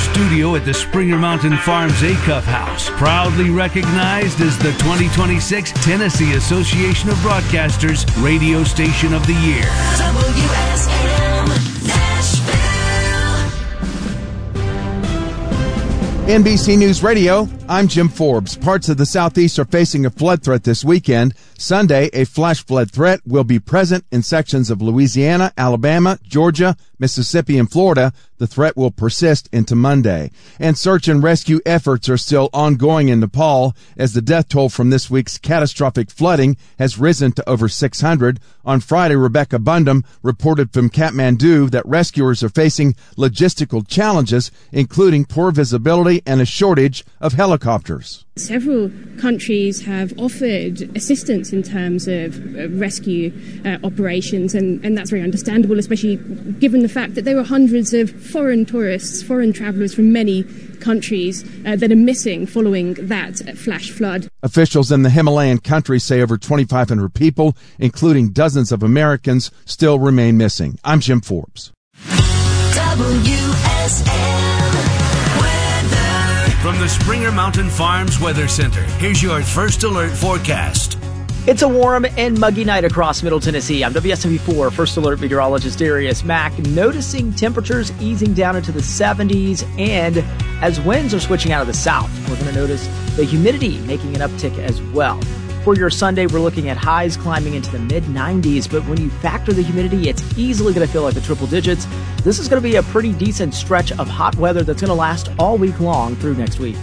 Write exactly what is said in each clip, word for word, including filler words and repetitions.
studio at the Springer Mountain Farms Acuff House, proudly recognized as the twenty twenty-six Tennessee Association of Broadcasters Radio Station of the Year. W S M Nashville. N B C News Radio, I'm Jim Forbes. Parts of the Southeast are facing a flood threat this weekend. Sunday, a flash flood threat will be present in sections of Louisiana, Alabama, Georgia, Mississippi, and Florida. The threat will persist into Monday. And search and rescue efforts are still ongoing in Nepal as the death toll from this week's catastrophic flooding has risen to over six hundred. On Friday, Rebecca Bundum reported from Kathmandu that rescuers are facing logistical challenges, including poor visibility and a shortage of helicopters. Several countries have offered assistance in terms of uh, rescue uh, operations, and, and that's very understandable, especially given the fact that there are hundreds of foreign tourists, foreign travellers from many countries uh, that are missing following that uh, flash flood. Officials in the Himalayan countries say over twenty-five hundred people, including dozens of Americans, still remain missing. I'm Jim Forbes. W S M weather. From the Springer Mountain Farms Weather Center, here's your first alert forecast. It's a warm and muggy night across Middle Tennessee. I'm W S M V four First Alert meteorologist Darius Mack, noticing temperatures easing down into the seventies, and as winds are switching out of the south, we're going to notice the humidity making an uptick as well. For your Sunday, we're looking at highs climbing into the mid nineties, but when you factor the humidity, it's easily going to feel like the triple digits. This is going to be a pretty decent stretch of hot weather that's going to last all week long through next week.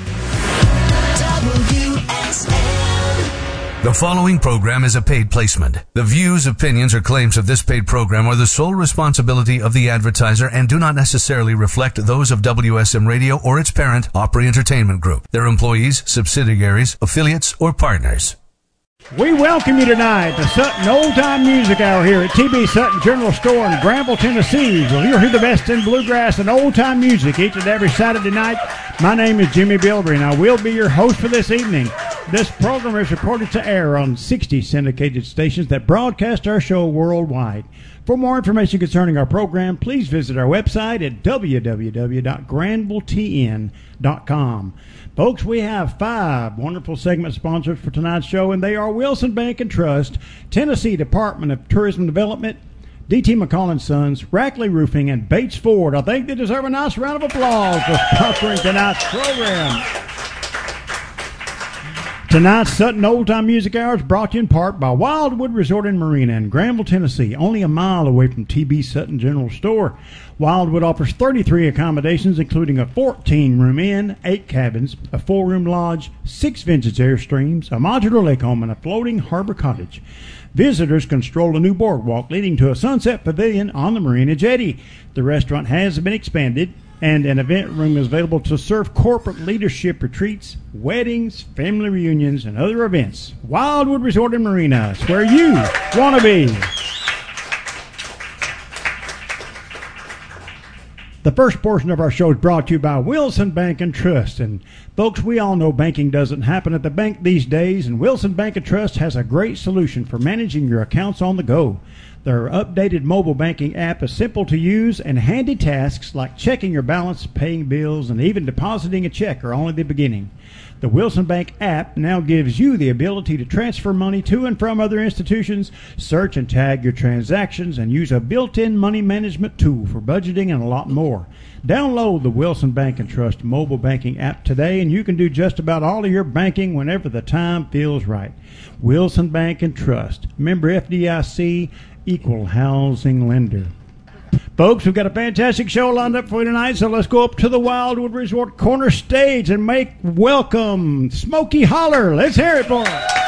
W S M. The following program is a paid placement. The views, opinions, or claims of this paid program are the sole responsibility of the advertiser and do not necessarily reflect those of W S M Radio or its parent, Opry Entertainment Group, their employees, subsidiaries, affiliates, or partners. We welcome you tonight to Sutton Old Time Music Hour here at T B Sutton General Store in Granville, Tennessee. Well, you'll hear the best in bluegrass and old time music each and every Saturday night. My name is Jimmy Bilbrey, and I will be your host for this evening. This program is recorded to air on sixty syndicated stations that broadcast our show worldwide. For more information concerning our program, please visit our website at w w w dot granville t n dot com. Folks, we have five wonderful segment sponsors for tonight's show, and they are Wilson Bank and Trust, Tennessee Department of Tourism Development, D T McCall and Sons, Rackley Roofing, and Bates Ford. I think they deserve a nice round of applause for sponsoring tonight's program. Tonight's Sutton Old Time Music Hour is brought to you in part by Wildwood Resort and Marina in Granville, Tennessee, only a mile away from T B Sutton General Store. Wildwood offers thirty-three accommodations, including a fourteen-room inn, eight cabins, a four-room lodge, six vintage Airstreams, a modular lake home, and a floating harbor cottage. Visitors can stroll a new boardwalk leading to a sunset pavilion on the Marina Jetty. The restaurant has been expanded, and an event room is available to serve corporate leadership retreats, weddings, family reunions, and other events. Wildwood Resort and Marina is where you want to be. The first portion of our show is brought to you by Wilson Bank and Trust. And folks, we all know banking doesn't happen at the bank these days, and Wilson Bank and Trust has a great solution for managing your accounts on the go. Their updated mobile banking app is simple to use, and handy tasks like checking your balance, paying bills, and even depositing a check are only the beginning. The Wilson Bank app now gives you the ability to transfer money to and from other institutions, search and tag your transactions, and use a built-in money management tool for budgeting and a lot more. Download the Wilson Bank and Trust mobile banking app today, and you can do just about all of your banking whenever the time feels right. Wilson Bank and Trust, member F D I C, equal housing lender. Folks, we've got a fantastic show lined up for you tonight, so let's go up to the Wildwood Resort corner stage and make welcome Smokey Holler. Let's hear it for him.